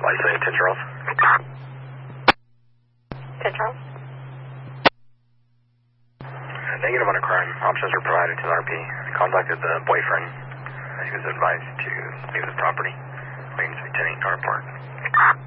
Flight 10 Charles. 10 Charles. Negative on a crime. Options were provided to the RP. Contacted the boyfriend. He was advised to leave the property. Waiting to be tending car park.